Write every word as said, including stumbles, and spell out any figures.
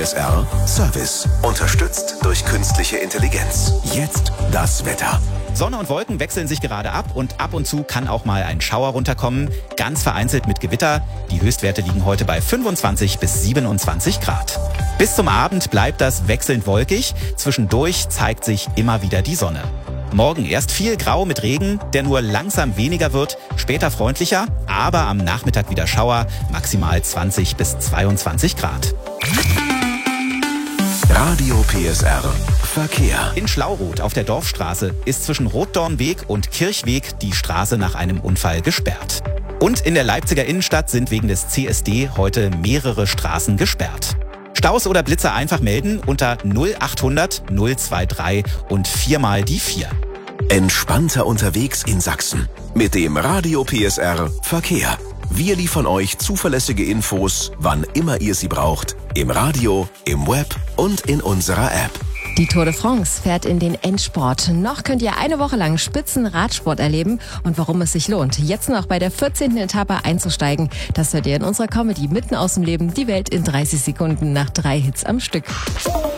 S R Service. Unterstützt durch künstliche Intelligenz. Jetzt das Wetter. Sonne und Wolken wechseln sich gerade ab und ab und zu kann auch mal ein Schauer runterkommen. Ganz vereinzelt mit Gewitter. Die Höchstwerte liegen heute bei fünfundzwanzig bis siebenundzwanzig Grad. Bis zum Abend bleibt das wechselnd wolkig. Zwischendurch zeigt sich immer wieder die Sonne. Morgen erst viel Grau mit Regen, der nur langsam weniger wird, später freundlicher, aber am Nachmittag wieder Schauer, maximal zwanzig bis zweiundzwanzig Grad. Radio P S R Verkehr. In Schlauroth auf der Dorfstraße ist zwischen Rotdornweg und Kirchweg die Straße nach einem Unfall gesperrt. Und in der Leipziger Innenstadt sind wegen des C S D heute mehrere Straßen gesperrt. Staus oder Blitzer einfach melden unter null achthundert null dreiundzwanzig und viermal die vier. Entspannter unterwegs in Sachsen. Mit dem Radio P S R Verkehr. Wir liefern euch zuverlässige Infos, wann immer ihr sie braucht. Im Radio, im Web und in unserer App. Die Tour de France fährt in den Endspurt. Noch könnt ihr eine Woche lang Spitzenradsport erleben und warum es sich lohnt, jetzt noch bei der vierzehnten Etappe einzusteigen. Das hört ihr in unserer Comedy mitten aus dem Leben, die Welt in dreißig Sekunden nach drei Hits am Stück.